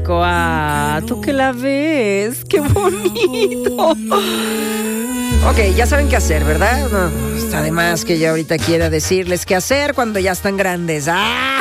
México. Ah, tú que la ves. ¡Qué bonito! Ok, ya saben qué hacer, ¿verdad? No, está de más que yo ahorita quiera decirles qué hacer cuando ya están grandes. ¡Ah!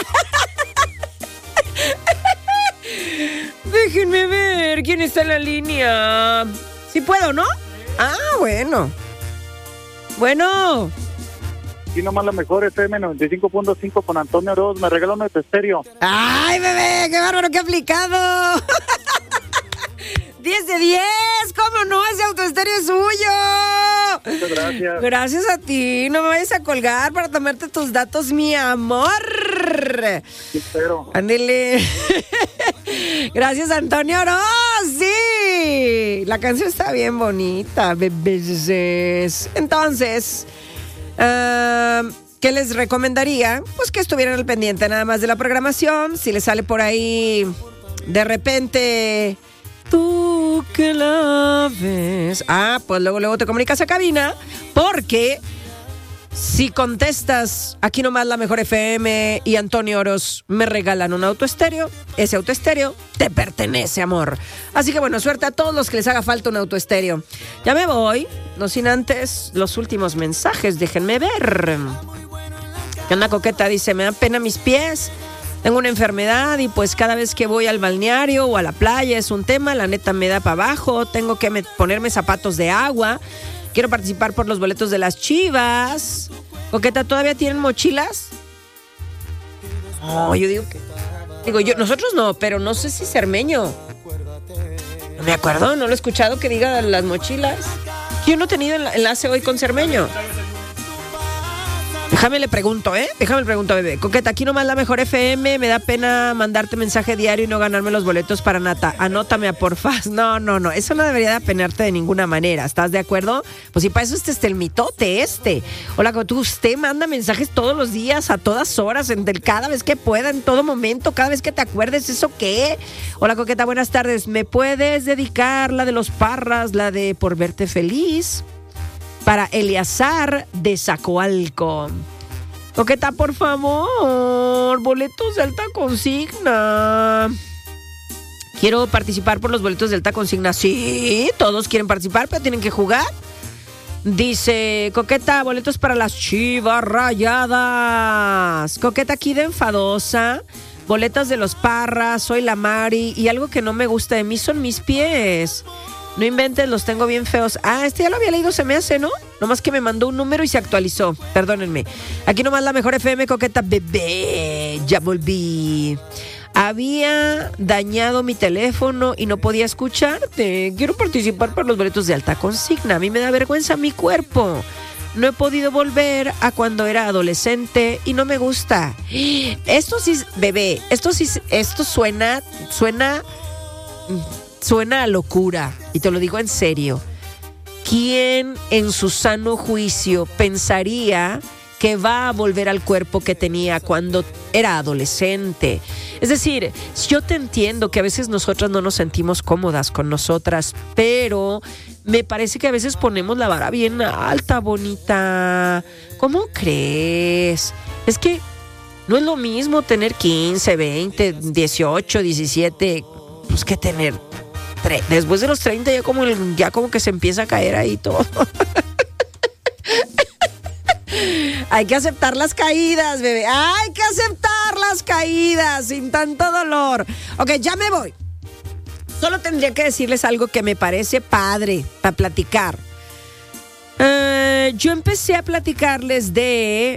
Déjenme ver quién está en la línea. ¿Sí puedo, no? Ah, bueno. Bueno. Y nomás la mejor FM 95.5 con Antonio Oroz. Me regaló un estéreo. ¡Ay, bebé! ¡Qué bárbaro, qué aplicado! 10 de 10, ¿cómo no? Ese autoestéreo es suyo. Muchas gracias. Gracias a ti. No me vayas a colgar para tomarte tus datos, mi amor. Sí, espero. Ándele. Gracias, Antonio Oroz. Sí, la canción está bien bonita, bebés. Entonces, ¿qué les recomendaría? Pues que estuvieran al pendiente nada más de la programación. Si les sale por ahí de repente, tú que la ves. Ah, pues luego te comunicas a cabina, porque si contestas aquí nomás la mejor FM y Antonio Oroz me regalan un autoestéreo, ese autoestéreo te pertenece, amor. Así que bueno, suerte a todos los que les haga falta un autoestéreo. Ya me voy, no sin antes los últimos mensajes, déjenme ver. Una coqueta dice, me dan pena mis pies, tengo una enfermedad y pues cada vez que voy al balneario o a la playa es un tema, la neta me da para abajo, tengo que ponerme zapatos de agua. Quiero participar por los boletos de las Chivas. Coqueta, ¿todavía tienen mochilas? No, yo digo que... nosotros no, pero no sé si Cermeño. No me acuerdo, no lo he escuchado que diga las mochilas. Yo no he tenido enlace hoy con Cermeño. Déjame le pregunto, bebé. Coqueta, aquí nomás la mejor FM. Me da pena mandarte mensaje diario y no ganarme los boletos para Nata. Anótame a porfas. No. Eso no debería de apenarte de ninguna manera. ¿Estás de acuerdo? Pues si para eso es el mitote Hola, usted manda mensajes todos los días, a todas horas, cada vez que pueda, en todo momento, cada vez que te acuerdes. ¿Eso qué? Hola, Coqueta, buenas tardes. ¿Me puedes dedicar la de los Parras, la de Por Verte Feliz? Para Eleazar de Zacoalco. Coqueta, por favor, boletos de alta consigna. Quiero participar por los boletos de alta consigna. Sí, todos quieren participar, pero tienen que jugar. Dice, Coqueta, boletos para las Chivas Rayadas. Coqueta, aquí de enfadosa. Boletas de los Parras, soy la Mari. Y algo que no me gusta de mí son mis pies. No inventes, los tengo bien feos. Ah, ya lo había leído, se me hace, ¿no? Nomás que me mandó un número y se actualizó. Perdónenme. Aquí nomás la mejor FM, Coqueta, bebé. Ya volví. Había dañado mi teléfono y no podía escucharte. Quiero participar por los boletos de alta consigna. A mí me da vergüenza mi cuerpo. No he podido volver a cuando era adolescente y no me gusta. Esto sí, bebé. Esto suena a locura, y te lo digo en serio. ¿Quién en su sano juicio pensaría que va a volver al cuerpo que tenía cuando era adolescente? Es decir, yo te entiendo que a veces nosotras no nos sentimos cómodas con nosotras, pero me parece que a veces ponemos la vara bien alta, bonita. ¿Cómo crees? Es que no es lo mismo tener 15, 20, 18, 17, pues que tener... Después de los 30 ya como que se empieza a caer ahí todo. Hay que aceptar las caídas, bebé. Hay que aceptar las caídas sin tanto dolor. Ok, ya me voy. Solo tendría que decirles algo que me parece padre para platicar. Yo empecé a platicarles de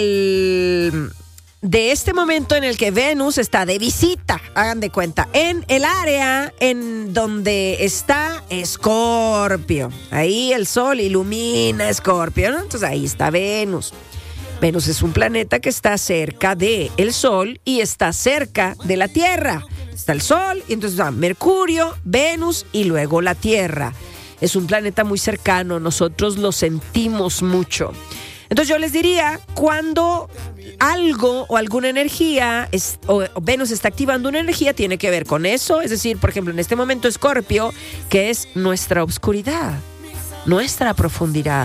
este momento en el que Venus está de visita, hagan de cuenta, en el área en donde está Escorpio. Ahí el sol ilumina Escorpio, ¿no? Entonces ahí está Venus. Venus es un planeta que está cerca del Sol y está cerca de la Tierra. Está el Sol y entonces va Mercurio, Venus y luego la Tierra. Es un planeta muy cercano, nosotros lo sentimos mucho. Entonces yo les diría, cuando algo o alguna energía, o Venus está activando una energía, tiene que ver con eso. Es decir, por ejemplo, en este momento Escorpio, que es nuestra oscuridad, nuestra profundidad,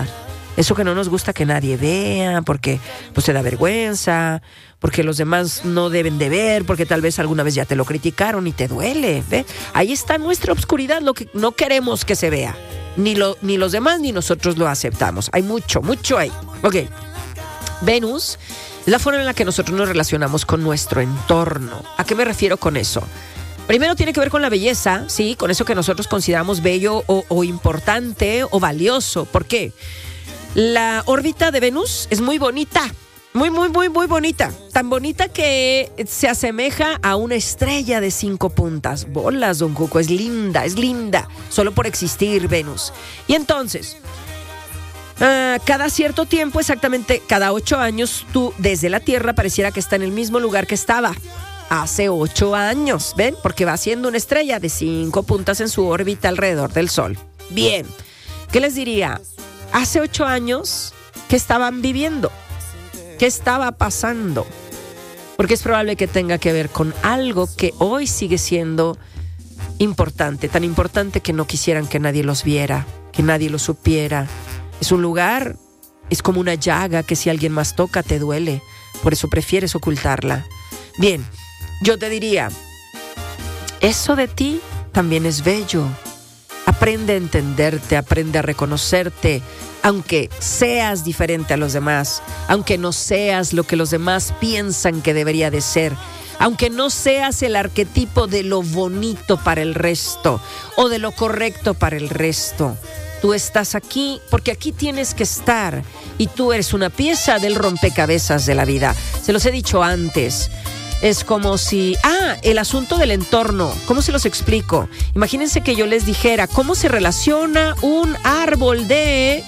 Eso que no nos gusta que nadie vea, porque pues te da vergüenza, porque los demás no deben de ver, porque tal vez alguna vez ya te lo criticaron y te duele, ¿ve? Ahí está nuestra obscuridad, lo que no queremos que se vea. Ni los demás ni nosotros lo aceptamos. Hay mucho ahí. Ok. Venus es la forma en la que nosotros nos relacionamos con nuestro entorno. ¿A qué me refiero con eso? Primero tiene que ver con la belleza, ¿sí? Con eso que nosotros consideramos bello o importante o valioso. ¿Por qué? La órbita de Venus es muy bonita. Muy bonita. Tan bonita que se asemeja a una estrella de 5 puntas. Bolas, don Cuco, es linda. Solo por existir Venus. Y entonces, cada cierto tiempo, exactamente cada 8 años, tú desde la Tierra pareciera que está en el mismo lugar que estaba hace 8 años. ¿Ven? Porque va siendo una estrella de 5 puntas en su órbita alrededor del Sol. Bien, ¿qué les diría? Hace 8 años, ¿qué estaban viviendo? ¿Qué estaba pasando? Porque es probable que tenga que ver con algo que hoy sigue siendo importante, tan importante que no quisieran que nadie los viera, que nadie lo supiera. Es un lugar, es como una llaga que si alguien más toca te duele, por eso prefieres ocultarla. Bien, yo te diría, eso de ti también es bello. Aprende a entenderte, aprende a reconocerte, aunque seas diferente a los demás, aunque no seas lo que los demás piensan que debería de ser, aunque no seas el arquetipo de lo bonito para el resto o de lo correcto para el resto. Tú estás aquí porque aquí tienes que estar y tú eres una pieza del rompecabezas de la vida. Se los he dicho antes. Es como si... el asunto del entorno. ¿Cómo se los explico? Imagínense que yo les dijera cómo se relaciona un árbol de...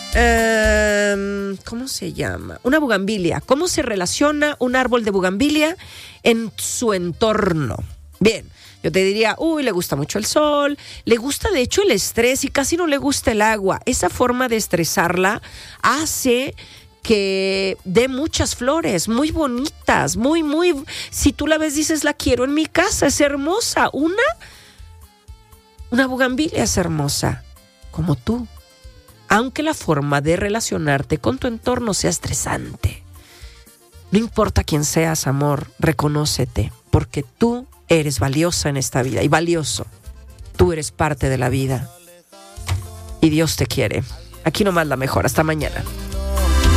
¿cómo se llama? Una bugambilia. ¿Cómo se relaciona un árbol de bugambilia en su entorno? Bien, yo te diría, le gusta mucho el sol, le gusta de hecho el estrés y casi no le gusta el agua. Esa forma de estresarla hace que dé muchas flores, muy bonitas, muy, si tú la ves dices, la quiero en mi casa, es hermosa. Una bugambilia es hermosa, como tú. Aunque la forma de relacionarte con tu entorno sea estresante. No importa quién seas, amor, reconócete, porque tú eres valiosa en esta vida y valioso. Tú eres parte de la vida y Dios te quiere. Aquí nomás la mejor. Hasta mañana.